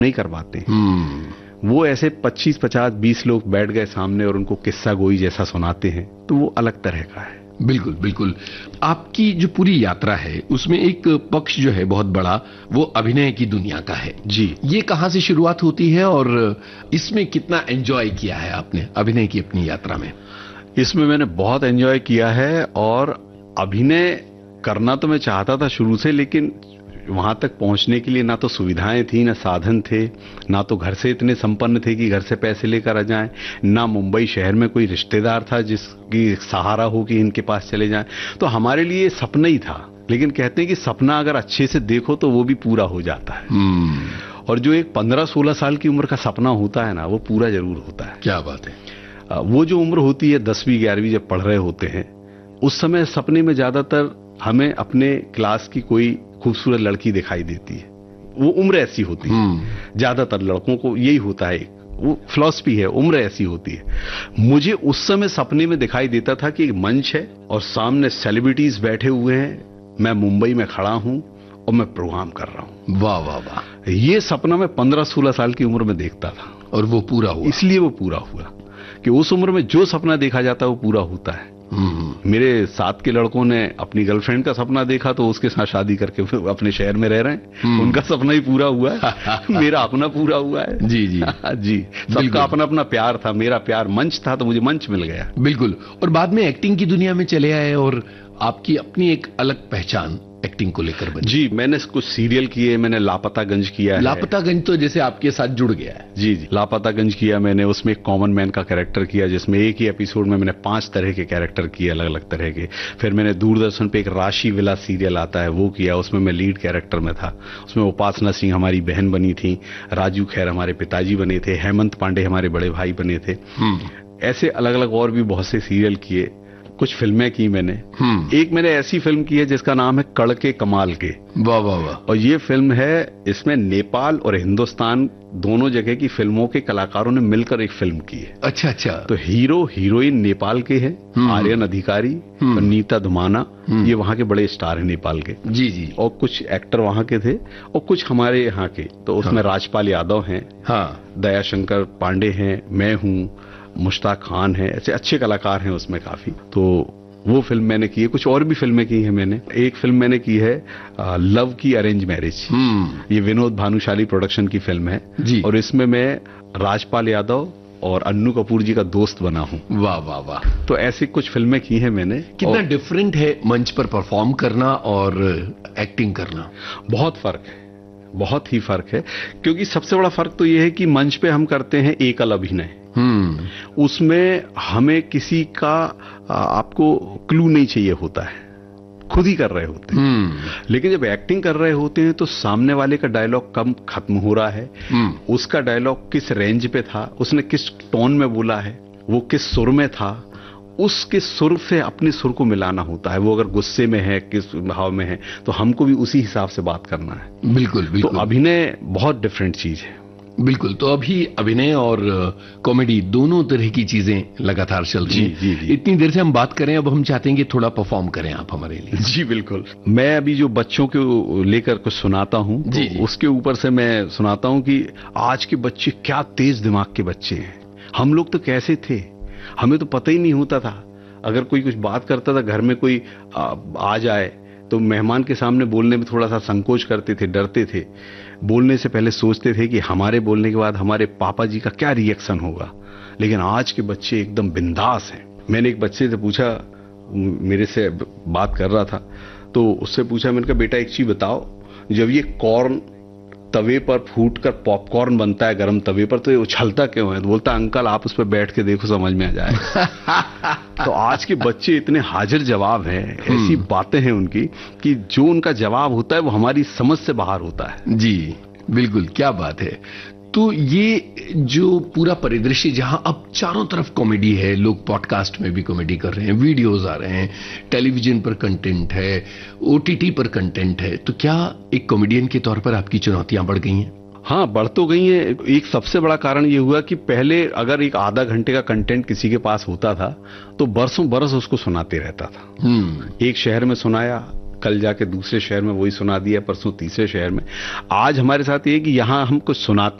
नहीं कर पाते। वो ऐसे 25, 50, 20 लोग बैठ गए सामने और उनको किस्सा गोई जैसा सुनाते हैं, तो वो अलग तरह का है। बिल्कुल बिल्कुल। आपकी जो पूरी यात्रा है उसमें एक पक्ष जो है बहुत बड़ा, वो अभिनय की दुनिया का है। जी, ये कहां से शुरुआत होती है और इसमें कितना एंजॉय किया है आपने अभिनय की अपनी यात्रा में? इसमें मैंने बहुत एंजॉय किया है और अभिनय करना तो मैं चाहता था शुरू से, लेकिन वहां तक पहुंचने के लिए ना तो सुविधाएं थी, ना साधन थे, ना तो घर से इतने संपन्न थे कि घर से पैसे लेकर आ जाएं, ना मुंबई शहर में कोई रिश्तेदार था जिसकी सहारा हो कि इनके पास चले जाएं। तो हमारे लिए सपना ही था, लेकिन कहते हैं कि सपना अगर अच्छे से देखो तो वो भी पूरा हो जाता है। और जो एक 15-16 साल की उम्र का सपना होता है ना, वो पूरा जरूर होता है। क्या बात है। वो जो उम्र होती है 10वीं 11वीं जब पढ़ रहे होते हैं, उस समय सपने में ज्यादातर हमें अपने क्लास की कोई खूबसूरत लड़की दिखाई देती है। वो उम्र ऐसी होती है, ज्यादातर लड़कों को यही होता है, वो फिलॉसफी है, उम्र ऐसी होती है। मुझे उस समय सपने में दिखाई देता था कि एक मंच है और सामने सेलिब्रिटीज बैठे हुए हैं, मैं मुंबई में खड़ा हूं और मैं प्रोग्राम कर रहा हूं। वाह वाह वाह। ये सपना मैं 15-16 साल की उम्र में देखता था और वो पूरा हुआ। इसलिए वो पूरा हुआ कि उस उम्र में जो सपना देखा जाता है वो पूरा होता है। मेरे साथ के लड़कों ने अपनी गर्लफ्रेंड का सपना देखा तो उसके साथ शादी करके अपने शहर में रह रहे हैं, उनका सपना ही पूरा हुआ है। मेरा अपना पूरा हुआ है। जी जी जी, सबका अपना अपना प्यार था। मेरा प्यार मंच था तो मुझे मंच मिल गया। बिल्कुल। और बाद में एक्टिंग की दुनिया में चले आए और आपकी अपनी एक अलग पहचान एक्टिंग को लेकर बनी। जी, मैंने कुछ सीरियल किए, मैंने लापतागंज किया है। लापतागंज तो जैसे आपके साथ जुड़ गया है। जी जी, लापतागंज किया मैंने, उसमें एक कॉमन मैन का कैरेक्टर किया जिसमें एक ही एपिसोड में मैंने 5 तरह के कैरेक्टर किए, अलग अलग तरह के। फिर मैंने दूरदर्शन पे एक राशि विला सीरियल आता है वो किया, उसमें मैं लीड कैरेक्टर में था। उसमें उपासना सिंह हमारी बहन बनी थी, राजू खैर हमारे पिताजी बने थे, हेमंत पांडे हमारे बड़े भाई बने थे। ऐसे अलग अलग और भी बहुत से सीरियल किए, कुछ फिल्में की मैंने। एक मैंने ऐसी फिल्म की है जिसका नाम है कड़ के कमाल के। वाह वाह वाह। और ये फिल्म है, इसमें नेपाल और हिंदुस्तान दोनों जगह की फिल्मों के कलाकारों ने मिलकर एक फिल्म की है। अच्छा अच्छा। तो हीरो हीरोइन नेपाल के हैं, आर्यन अधिकारी और नीता धुमाना, ये वहाँ के बड़े स्टार हैं नेपाल के। जी जी। और कुछ एक्टर वहाँ के थे और कुछ हमारे यहाँ के। तो उसमें राजपाल यादव हैं, दयाशंकर पांडे हैं, मैं हूँ, मुश्ताक खान है, ऐसे अच्छे कलाकार हैं उसमें काफी। तो वो फिल्म मैंने की है। कुछ और भी फिल्में की हैं मैंने। एक फिल्म मैंने की है लव की अरेंज मैरिज। ये विनोद भानुशाली प्रोडक्शन की फिल्म है जी। और इसमें मैं राजपाल यादव और अन्नू कपूर जी का दोस्त बना हूँ। वाह वाह वाह। तो ऐसी कुछ फिल्में की हैं मैंने। कितना डिफरेंट है मंच पर परफॉर्म करना और एक्टिंग करना। बहुत फर्क है, बहुत ही फर्क है। क्योंकि सबसे बड़ा फर्क तो ये है कि मंच पे हम करते हैं एकल अभिनय, उसमें हमें किसी का आपको क्लू नहीं चाहिए होता है, खुद ही कर रहे होते हैं। लेकिन जब एक्टिंग कर रहे होते हैं तो सामने वाले का डायलॉग कम खत्म हो रहा है, उसका डायलॉग किस रेंज पे था, उसने किस टोन में बोला है, वो किस सुर में था, उसके सुर से अपने सुर को मिलाना होता है। वो अगर गुस्से में है, किस भाव में है, तो हमको भी उसी हिसाब से बात करना है। बिल्कुल बिल्कुल। तो अभिनय बहुत डिफरेंट चीज है। बिल्कुल। तो अभी अभिनय और कॉमेडी दोनों तरह की चीजें लगातार चल रही हैं। जी, जी। इतनी देर से हम बात करें, अब हम चाहते हैं कि थोड़ा परफॉर्म करें आप हमारे लिए। जी बिल्कुल। मैं अभी जो बच्चों को लेकर कुछ सुनाता हूँ, तो उसके ऊपर से मैं सुनाता हूँ कि आज के बच्चे क्या तेज दिमाग के बच्चे हैं। हम लोग तो कैसे थे, हमें तो पता ही नहीं होता था। अगर कोई कुछ बात करता था, घर में कोई आ जाए तो मेहमान के सामने बोलने में थोड़ा सा संकोच करते थे, डरते थे। बोलने से पहले सोचते थे कि हमारे बोलने के बाद हमारे पापा जी का क्या रिएक्शन होगा। लेकिन आज के बच्चे एकदम बिंदास हैं। मैंने एक बच्चे से पूछा, मेरे से बात कर रहा था, तो उससे पूछा, मैंने कहा बेटा एक चीज बताओ, जब ये कॉर्न तवे पर फूटकर पॉपकॉर्न बनता है गरम तवे पर, तो ये उछलता क्यों है? तो बोलता अंकल आप उस पर बैठ के देखो, समझ में आ जाएगा। तो आज के बच्चे इतने हाजिर जवाब हैं, ऐसी बातें हैं उनकी कि जो उनका जवाब होता है वो हमारी समझ से बाहर होता है। जी बिल्कुल, क्या बात है। तो ये जो पूरा परिदृश्य जहां अब चारों तरफ कॉमेडी है, लोग पॉडकास्ट में भी कॉमेडी कर रहे हैं, वीडियोस आ रहे हैं, टेलीविजन पर कंटेंट है, ओटीटी पर कंटेंट है, तो क्या एक कॉमेडियन के तौर पर आपकी चुनौतियां बढ़ गई हैं? हाँ, बढ़ तो गई है। एक सबसे बड़ा कारण ये हुआ कि पहले अगर एक आधा घंटे का कंटेंट किसी के पास होता था तो बरसों बरस उसको सुनाते रहता था। एक शहर में सुनाया, कल जाके दूसरे शहर में वही सुना दिया, परसों तीसरे शहर में। आज हमारे साथ ये कि यहाँ हम कुछ सुनाते